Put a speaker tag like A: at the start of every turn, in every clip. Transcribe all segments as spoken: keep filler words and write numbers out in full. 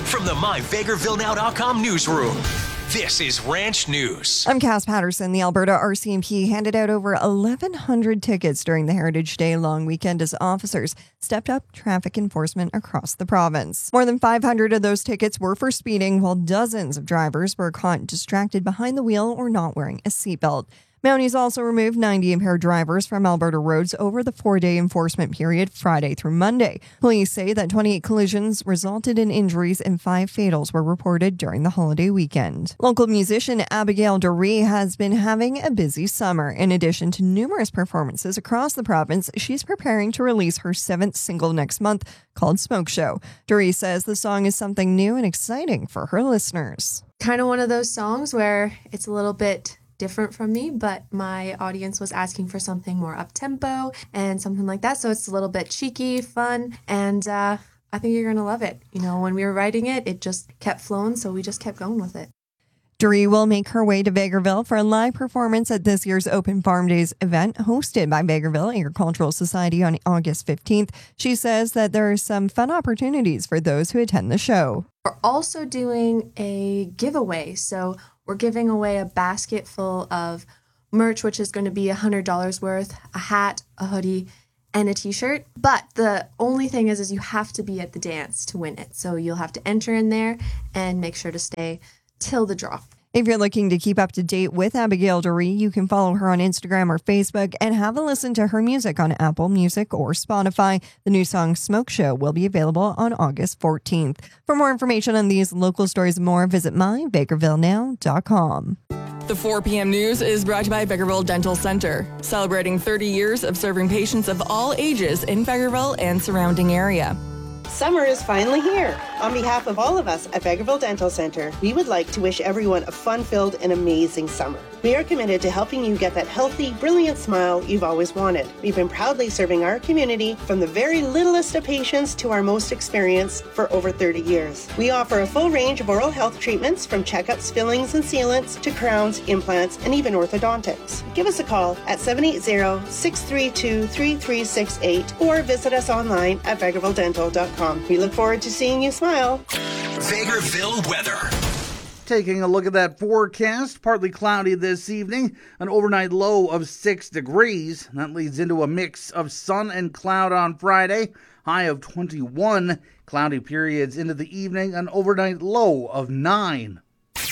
A: from the my vegas ville now dot com newsroom. This is Ranch News.
B: I'm Cass Patterson. The Alberta R C M P handed out over eleven hundred tickets during the Heritage Day long weekend as officers stepped up traffic enforcement across the province. More than five hundred of those tickets were for speeding, while dozens of drivers were caught distracted behind the wheel or not wearing a seatbelt. Mounties also removed ninety impaired drivers from Alberta roads over the four-day enforcement period, Friday through Monday. Police say that twenty-eight collisions resulted in injuries and five fatals were reported during the holiday weekend. Local musician Abigail Doree has been having a busy summer. In addition to numerous performances across the province, she's preparing to release her seventh single next month called Smoke Show. Doree says the song is something new and exciting for her listeners.
C: Kind of one of those songs where it's a little bit different from me, but my audience was asking for something more up-tempo and something like that, so it's a little bit cheeky, fun, and uh, I think you're going to love it. You know, when we were writing it, it just kept flowing, so we just kept going with it.
B: Doree will make her way to Vegreville for a live performance at this year's Open Farm Days event hosted by Vegreville Agricultural Society on August fifteenth. She says that there are some fun opportunities for those who attend the show.
C: We're also doing a giveaway, so we're giving away a basket full of merch, which is going to be one hundred dollars worth, a hat, a hoodie, and a t-shirt. But the only thing is, is you have to be at the dance to win it. So you'll have to enter in there and make sure to stay till the draw.
B: If you're looking to keep up to date with Abigail Doree, you can follow her on Instagram or Facebook and have a listen to her music on Apple Music or Spotify. The new song Smoke Show will be available on August fourteenth. For more information on these local stories and more, visit my vegas ville now dot com.
D: The four p.m. news is brought to you by Vegreville Dental Center, celebrating thirty years of serving patients of all ages in Vegreville and surrounding area.
E: Summer is finally here. On behalf of all of us at Vegreville Dental Center, we would like to wish everyone a fun-filled and amazing summer. We are committed to helping you get that healthy, brilliant smile you've always wanted. We've been proudly serving our community from the very littlest of patients to our most experienced for over thirty years. We offer a full range of oral health treatments from checkups, fillings, and sealants to crowns, implants, and even orthodontics. Give us a call at seven eight zero, six three two, three three six eight or visit us online at vegreville dental dot com. We look forward to seeing you smile.
A: Vegreville weather.
F: Taking a look at that forecast, partly cloudy this evening, an overnight low of six degrees. That leads into a mix of sun and cloud on Friday, high of twenty-one. Cloudy periods into the evening, an overnight low of nine.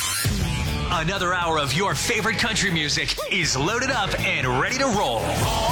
A: Another hour of your favorite country music is loaded up and ready to roll.